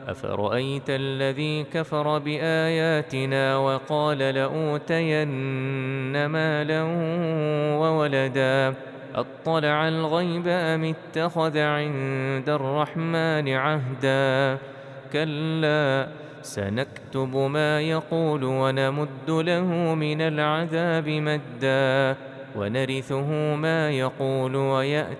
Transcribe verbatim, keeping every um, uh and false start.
أفرأيت الذي كفر بآياتنا وقال لأوتين مالا وولدا أطلع الغيب أم اتخذ عند الرحمن عهدا كلا سنكتب ما يقول ونمد له من العذاب مدا ونرثه ما يقول ويأتي